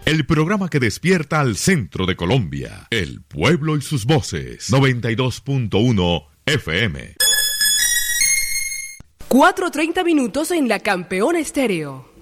El programa que despierta al centro de Colombia. El pueblo y sus voces. 92.1 FM. 4:30 en la Campeón Estéreo.